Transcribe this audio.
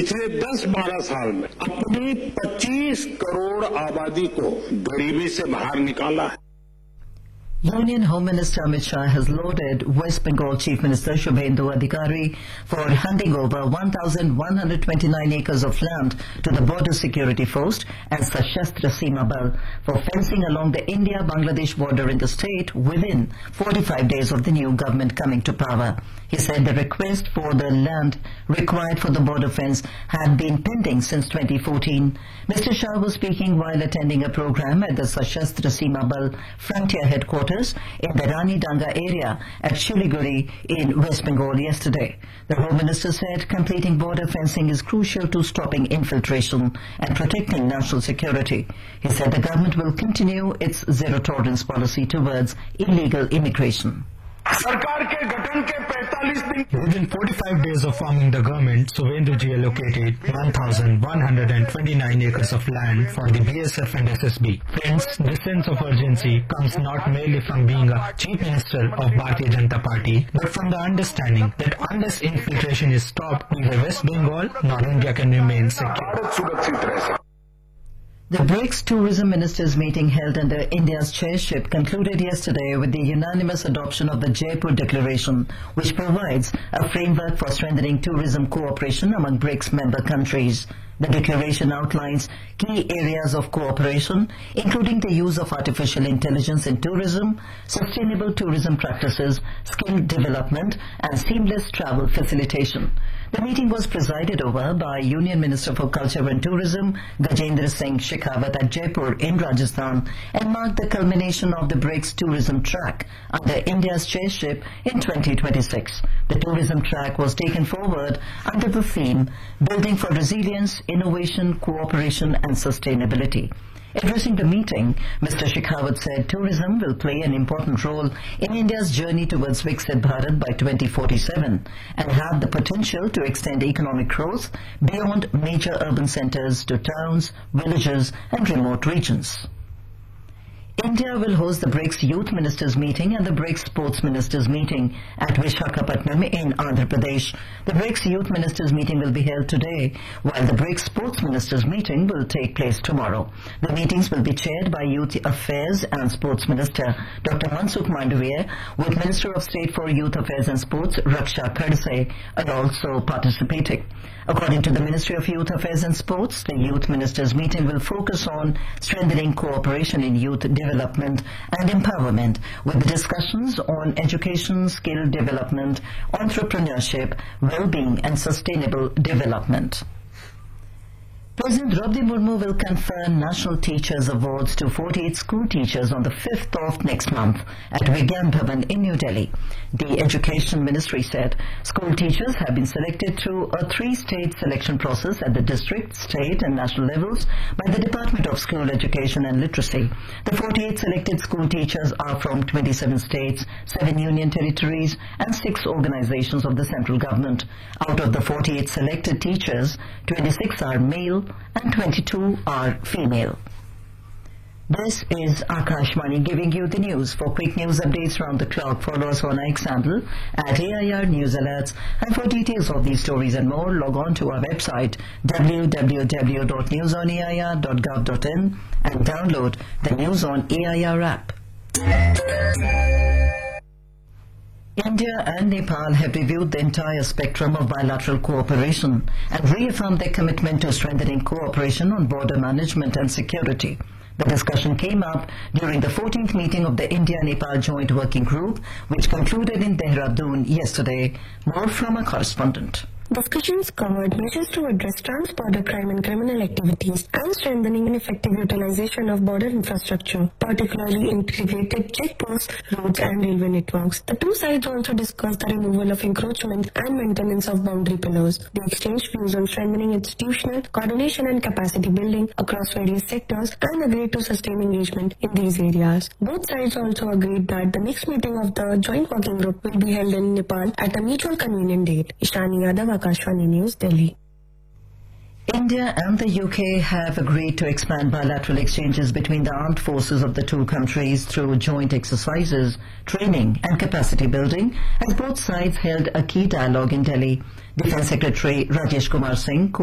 पिछले 10-12 साल में अपनी 25 करोड़ आबादी को गरीबी से बाहर निकाला है। Union Home Minister Amit Shah has lauded West Bengal Chief Minister Shubhendu Adhikari for handing over 1,129 acres of land to the Border Security Force and Sashastra Seema Bal for fencing along the India-Bangladesh border in the state within 45 days of the new government coming to power. He said the request for the land required for the border fence had been pending since 2014. Mr. Shah was speaking while attending a program at the Sashastra Seema Bal Frontier Headquarters in the Rani Danga area at Shiliguri in West Bengal yesterday. The Home Minister said completing border fencing is crucial to stopping infiltration and protecting national security. He said the government will continue its zero tolerance policy towards illegal immigration. Within 45 days of forming the government, Shubhenduji allocated 1,129 acres of land for the BSF and SSB. Friends, this sense of urgency comes not merely from being a Chief Minister of Bharatiya Janata Party, but from the understanding that unless infiltration is stopped, neither West Bengal nor India can remain secure. The BRICS Tourism Ministers meeting held under India's chairship concluded yesterday with the unanimous adoption of the Jaipur Declaration, which provides a framework for strengthening tourism cooperation among BRICS member countries. The declaration outlines key areas of cooperation, including the use of artificial intelligence in tourism, sustainable tourism practices, skill development, and seamless travel facilitation. The meeting was presided over by Union Minister for Culture and Tourism, Gajendra Singh Shekhawat at Jaipur in Rajasthan, and marked the culmination of the BRICS tourism track under India's chairship in 2026. The tourism track was taken forward under the theme Building for Resilience, Innovation, Cooperation and Sustainability. Addressing the meeting, Mr. Shekhawat said tourism will play an important role in India's journey towards Viksit Bharat by 2047 and have the potential to extend economic growth beyond major urban centers to towns, villages and remote regions. India will host the BRICS Youth Ministers meeting and the BRICS Sports Ministers meeting at Visakhapatnam in Andhra Pradesh. The BRICS Youth Ministers meeting will be held today, while the BRICS Sports Ministers meeting will take place tomorrow. The meetings will be chaired by Youth Affairs and Sports Minister Dr. Mansukh Mandaviya, with Minister of State for Youth Affairs and Sports Raksha Khadse also participating. According to the Ministry of Youth Affairs and Sports, the Youth Ministers meeting will focus on strengthening cooperation in youth development and empowerment, with discussions on education, skill development, entrepreneurship, well-being and sustainable development. President Draupadi Murmu will confer National Teachers Awards to 48 school teachers on the 5th of next month at Vigyan Bhavan in New Delhi. The Education Ministry said school teachers have been selected through a 3-stage selection process at the district, state and national levels by the Department of School Education and Literacy. The 48 selected school teachers are from 27 states, 7 union territories and 6 organizations of the central government. Out of the 48 selected teachers, 26 are male and 22 are female. This is Akashvani giving you the news. For quick news updates around the clock, follow us on X handle at AIR News Alerts, and for details of these stories and more, log on to our website www.newsonair.gov.in and download the News on AIR app. India and Nepal have reviewed the entire spectrum of bilateral cooperation and reaffirmed their commitment to strengthening cooperation on border management and security. The discussion came up during the 14th meeting of the India-Nepal Joint Working Group, which concluded in Dehradun yesterday. More from a correspondent. Discussions covered measures to address trans-border crime and criminal activities and strengthening and effective utilization of border infrastructure, particularly integrated checkposts, roads and railway networks. The two sides also discussed the removal of encroachment and maintenance of boundary pillars. They exchanged views on strengthening institutional coordination and capacity building across various sectors and agreed to sustain engagement in these areas. Both sides also agreed that the next meeting of the Joint Working Group will be held in Nepal at a mutual convenient date. Ishani Yadav, Akashvani News, Delhi. India and the UK have agreed to expand bilateral exchanges between the armed forces of the two countries through joint exercises, training and capacity building, as both sides held a key dialogue in Delhi. Defence Secretary Rajesh Kumar Singh